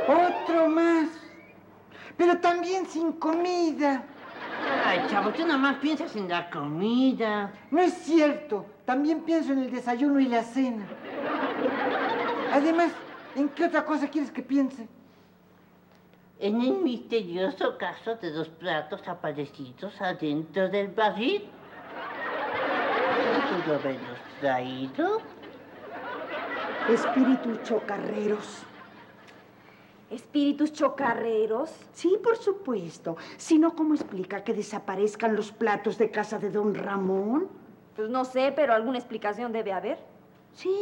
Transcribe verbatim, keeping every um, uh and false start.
Otro más. Pero también sin comida. Ay, chavo, tú nada más piensas en la comida. No es cierto. También pienso en el desayuno y la cena. Además, ¿en qué otra cosa quieres que piense? En el misterioso caso de los platos aparecidos adentro del barril. ¿Pudo haberlos traído? Espíritus chocarreros. ¿Espíritus chocarreros? Sí, por supuesto. Si no, ¿cómo explica que desaparezcan los platos de casa de don Ramón? Pues no sé, pero alguna explicación debe haber. Sí.